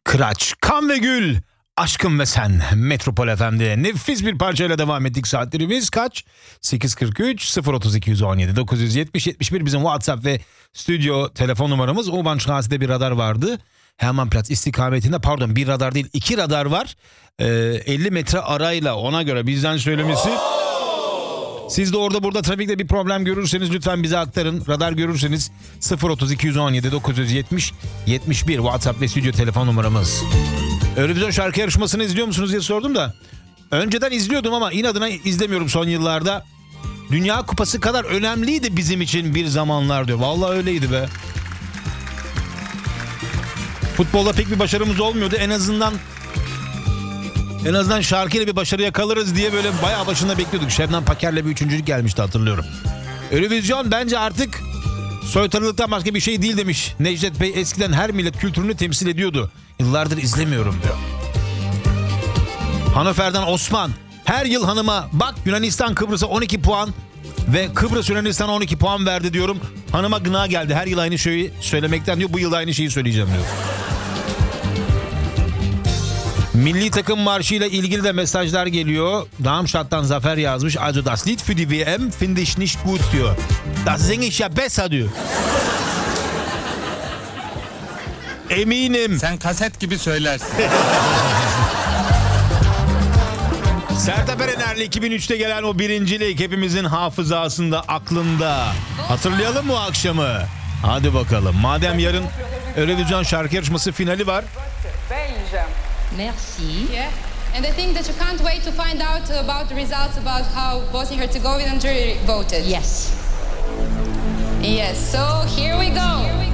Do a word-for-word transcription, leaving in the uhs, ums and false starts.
Kıraç, Kan ve Gül, Aşkım ve Sen, Metropol F M'de nefis bir parçayla devam ettik. Saatlerimiz kaç? sekiz kırk üç sıfır otuz iki yüz on yedi dokuz yetmiş yetmiş bir bizim WhatsApp ve stüdyo telefon numaramız. Obanstraße'de bir radar vardı. Hermannplatz istikametinde, pardon, bir radar değil iki radar var. Ee, elli metre arayla, ona göre bizden söylemesi. Siz de orada burada trafikte bir problem görürseniz lütfen bize aktarın. Radar görürseniz sıfır otuz iki yüz on yedi dokuz yetmiş yetmiş bir WhatsApp ve stüdyo telefon numaramız. Eurovision şarkı yarışmasını izliyor musunuz diye sordum da. Önceden izliyordum ama inadına izlemiyorum son yıllarda. Dünya Kupası kadar önemliydi bizim için bir zamanlar diyor. Vallahi öyleydi be. Futbolda pek bir başarımız olmuyordu. En azından En azından şarkıyla bir başarı yakalarız diye böyle bayağı başında bekliyorduk. Şebnem Paker'le bir üçüncülük gelmişti, hatırlıyorum. Eurovision bence artık soytarılıktan başka bir şey değil demiş Necdet Bey. Eskiden her millet kültürünü temsil ediyordu. Yıllardır izlemiyorum diyor. Hanöfer'den Osman. Her yıl hanıma bak Yunanistan Kıbrıs'a on iki puan ve Kıbrıs Yunanistan'a on iki puan verdi diyorum. Hanıma gına geldi. Her yıl aynı şeyi söylemekten diyor. Bu yıl aynı şeyi söyleyeceğim diyor. Milli takım marşıyla ilgili de mesajlar geliyor. Darmstadt'tan Zafer yazmış. Also das Lied für die W M finde ich nicht gut diyor. Das singe ich ja besser diyor. Eminim. Sen kaset gibi söylersin. Sertab Erener'le iki bin üçte gelen o birincilik hepimizin hafızasında, aklında. Hatırlayalım mı o akşamı? Hadi bakalım. Madem yarın Eurovision şarkı yarışması finali var. Merci. Yeah, and I think that you can't wait to find out about the results about how Bosnia-Herzegovina jury voted. Yes. Yes, so here we go.